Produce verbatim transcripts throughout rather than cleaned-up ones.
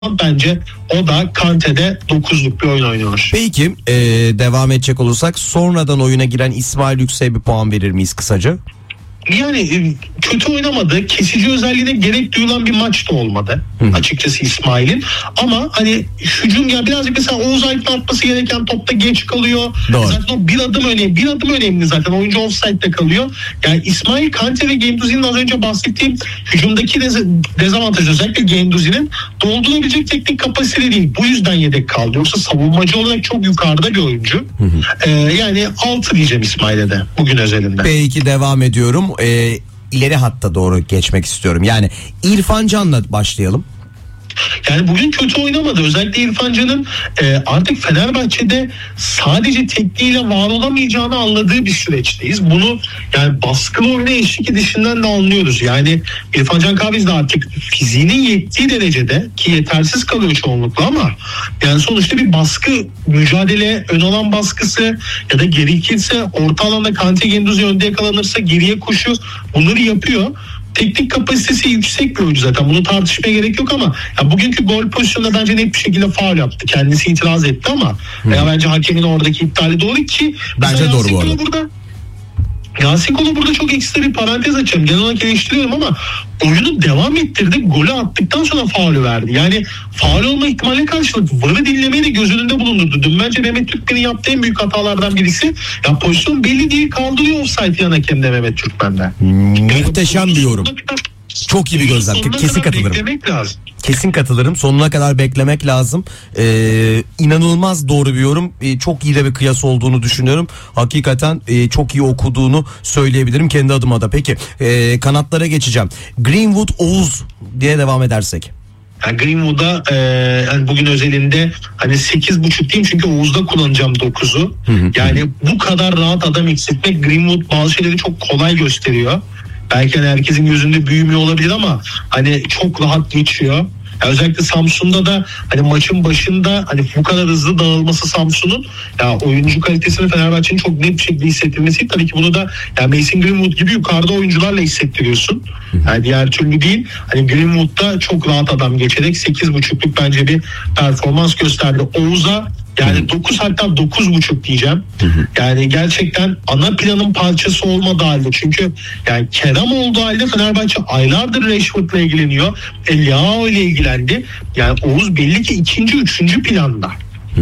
bence o da Kante'de dokuzluk bir oyun oynuyor. Peki ee, devam edecek olursak sonradan oyuna giren İsmail Yüksek'e bir puan verir miyiz kısaca? Yani kötü oynamadı. Kesici özelliğine gerek duyulan bir maç da olmadı. Hı. Açıkçası İsmail'in. Ama hani hücum ya birazcık mesela Oğuz Aydın atması gereken topta geç kalıyor. Doğru. Zaten o bir adım önemli. Bir adım önemli zaten. Oyuncu offside'de kalıyor. Yani İsmail, Kante ve Guendouzi'nin az önce bahsettiğim hücumdaki dez- dezavantaj özellikle Guendouzi'nin doldurabilecek teknik kapasite değil. Bu yüzden yedek kaldı. Yoksa savunmacı olarak çok yukarıda bir oyuncu. Hı hı. Ee, yani altı diyeceğim İsmail'e de bugün özelinde. Peki devam ediyorum. Ee, ileri hatta doğru geçmek istiyorum. Yani İrfan Can'la başlayalım. Yani bugün kötü oynamadı. Özellikle İrfan Can'ın e, artık Fenerbahçe'de sadece tekniğiyle var olamayacağını anladığı bir süreçteyiz. Bunu yani baskılı oyuna eşlik edişinden de anlıyoruz. Yani İrfan Can Kahveci de artık fiziğinin yettiği derecede, ki yetersiz kalıyor çoğunlukla, ama yani sonuçta bir baskı, mücadele, ön alan baskısı ya da gerekirse orta alanda Kante Guendouzi önde yakalanırsa geriye koşu, bunları yapıyor. Teknik kapasitesi yüksek bir oyuncu zaten. Bunu tartışmaya gerek yok ama ya bugünkü gol pozisyonunda bence net bir şekilde faul yaptı. Kendisi itiraz etti ama hmm. ya bence hakemin oradaki iptali doğru ki. Bence doğru bu arada. Burada, Yasin Kolo burada çok ekstra bir parantez açacağım. Genel olarak eleştiriyorum ama oyunu devam ettirdi. Golü attıktan sonra faulü verdi. Yani faul olma ihtimaline karşılık varı dinlemeyi de göz önünde bulundurdu. Dün bence Mehmet Türkmen'in yaptığı en büyük hatalardan birisi. Ya pozisyon belli değil, kaldırıyor offside yan hakemde Mehmet Türkmen'de. Muhteşem diyorum. Çok iyi bir gözlem. Kesin katılırım. Kesin katılırım. Sonuna kadar beklemek lazım. Ee, inanılmaz doğru bir yorum. Ee, çok iyi de bir kıyas olduğunu düşünüyorum. Hakikaten e, çok iyi okuduğunu söyleyebilirim kendi adıma da. Peki e, kanatlara geçeceğim. Greenwood, Oğuz diye devam edersek. Yani Greenwood'a e, yani bugün özelinde hani sekiz buçuk diyeyim çünkü Oğuz'da kullanacağım dokuzu. Yani bu kadar rahat adam eksiltmek, Greenwood bazı şeyleri çok kolay gösteriyor. Belki hani herkesin gözünde büyümüyor olabilir ama hani çok rahat geçiyor. Yani özellikle Samsun'da da hani maçın başında hani bu kadar hızlı dağılması Samsun'un ya oyuncu kalitesini Fenerbahçe'nin çok net bir şekilde hissettirmesi. Tabii ki bunu da yani Mason Greenwood gibi yukarıda oyuncularla hissettiriyorsun. Yani diğer türlü değil. Hani Greenwood'da çok rahat adam geçerek sekiz buçukluk bence bir performans gösterdi. Oğuz'a yani dokuz, hatta dokuz buçuk diyeceğim. Hı hı. Yani gerçekten ana planın parçası olmadığı halde, çünkü yani Kerem olduğu halde Fenerbahçe aylardır Rashford'la ilgileniyor. Eliao ile ilgilendi. Yani Oğuz belli ki ikinci, üçüncü planda.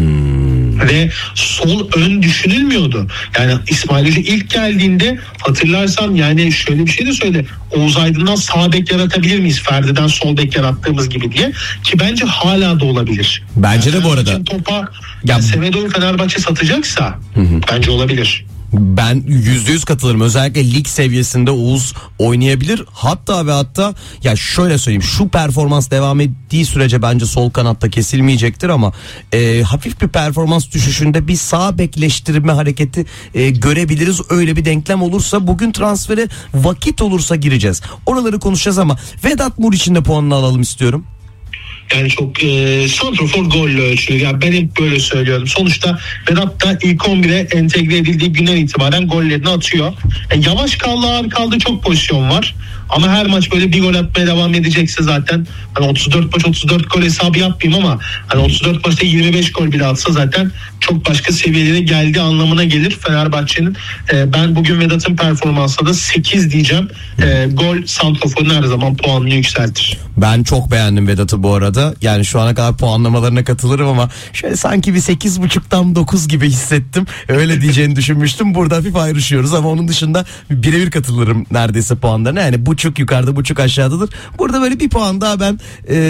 Hmm. Ve sol ön düşünülmüyordu. Yani İsmail Hoca ilk geldiğinde hatırlarsan yani şöyle bir şey de söyledi. Oğuz Aydın'dan sağ bek yaratabilir miyiz? Ferdi'den sol bek yarattığımız gibi diye. Ki bence hala da olabilir. Bence yani de bu arada. Topa ya Semedo'yu Fenerbahçe satacaksa hı hı. bence olabilir. Ben yüzde yüz katılırım. Özellikle lig seviyesinde Oğuz oynayabilir. Hatta ve hatta ya şöyle söyleyeyim, şu performans devam ettiği sürece bence sol kanatta kesilmeyecektir ama e, hafif bir performans düşüşünde bir sağ bekleştirme hareketi e, görebiliriz. Öyle bir denklem olursa bugün transfere vakit olursa gireceğiz. Oraları konuşacağız ama Vedat Muriç'in de puanını alalım istiyorum. Yani çok e, santrafor golle ölçülür. Yani ben hep böyle söylüyorum. Sonuçta Vedat da ilk on bire entegre edildiği günden itibaren gollerini atıyor. E, yavaş kaldı, ağır kaldı, çok pozisyon var. Ama her maç böyle bir gol atmaya devam edecekse zaten hani otuz dört maç otuz dört gol hesabı yapmayayım ama hani otuz dört maçta yirmi beş gol bile atsa zaten çok başka seviyelere geldiği anlamına gelir Fenerbahçe'nin. E, ben bugün Vedat'ın performansına da sekiz diyeceğim. E, gol santraforun her zaman puanını yükseltir. Ben çok beğendim Vedat'ı bu arada. Yani şu ana kadar puanlamalarına katılırım ama şöyle sanki bir sekiz buçuktan dokuz gibi hissettim. Öyle diyeceğini düşünmüştüm. Burada hafif ayrışıyoruz ama onun dışında birebir katılırım neredeyse puanlarına. Yani buçuk yukarıda, buçuk aşağıdadır. Burada böyle bir puan daha ben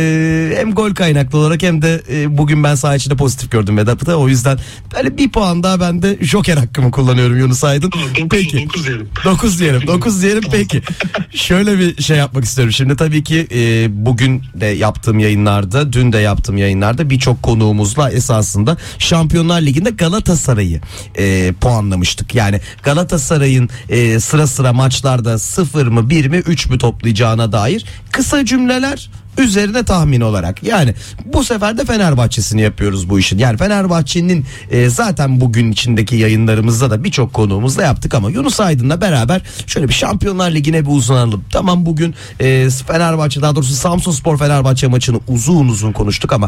e, hem gol kaynaklı olarak hem de e, bugün ben saha içinde pozitif gördüm Vedat'ı. O yüzden böyle bir puan daha ben de joker hakkımı kullanıyorum Yunus Aydın. Peki. dokuz diyelim. dokuz diyelim. dokuz diyelim peki. Şöyle bir şey yapmak istiyorum. Şimdi tabii ki e, bugün de yaptığım yayınlarda, dün de yaptığım yayınlarda birçok konuğumuzla esasında Şampiyonlar Ligi'nde Galatasaray'ı e, puanlamıştık. Yani Galatasaray'ın e, sıra sıra maçlarda sıfır mı, bir mi, üç mü toplayacağına dair kısa cümleler, üzerine tahmin olarak. Yani bu sefer de Fenerbahçe'sini yapıyoruz bu işin. Yani Fenerbahçe'nin e, zaten bugün içindeki yayınlarımızda da birçok konuğumuzla yaptık ama Yunus Aydın'la beraber şöyle bir Şampiyonlar Ligi'ne bir uzanalım. Tamam, bugün e, Fenerbahçe, daha doğrusu Samsunspor Fenerbahçe maçını uzun uzun konuştuk ama